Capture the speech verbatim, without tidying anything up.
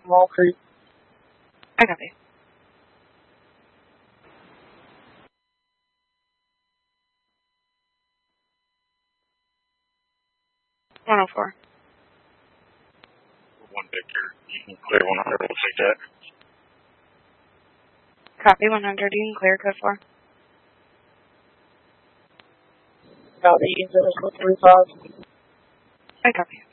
Small Creek. I copy. one oh four. One Victor. You can clear one hundred. We'll take that. Copy one hundred. You can clear code four. Copy. Zero four three five. I copy.